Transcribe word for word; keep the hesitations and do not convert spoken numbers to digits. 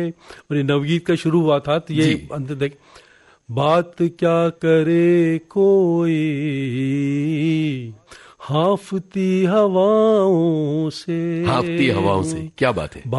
और ये नवगीत का शुरू हुआ था, तो ये अंत तक बात क्या करे कोई हाफती हवाओं से, हाफती हवाओं से, क्या बात है।